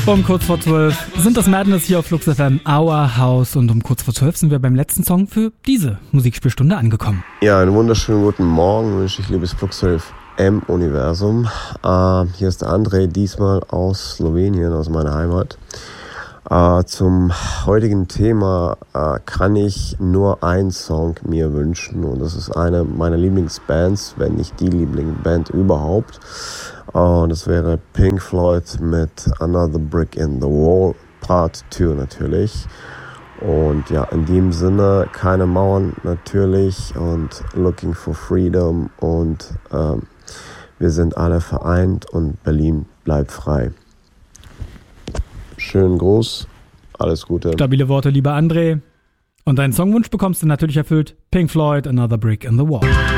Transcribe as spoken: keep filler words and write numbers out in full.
Um kurz vor zwölf sind das Madness hier auf Flux F M, Our House. Und um kurz vor zwölf sind wir beim letzten Song für diese Musikspielstunde angekommen. Ja, einen wunderschönen guten Morgen wünsche ich, liebes Flux F M-Universum. Äh, hier ist der André, diesmal aus Slowenien, aus meiner Heimat. Äh, zum heutigen Thema äh, kann ich nur einen Song mir wünschen. Und das ist eine meiner Lieblingsbands, wenn nicht die Lieblingsband überhaupt. Und das wäre Pink Floyd mit Another Brick in the Wall, Part zwei natürlich. Und ja, in dem Sinne, keine Mauern natürlich und Looking for Freedom. Und ähm, wir sind alle vereint und Berlin bleibt frei. Schönen Gruß, alles Gute. Stabile Worte, lieber André. Und deinen Songwunsch bekommst du natürlich erfüllt. Pink Floyd, Another Brick in the Wall.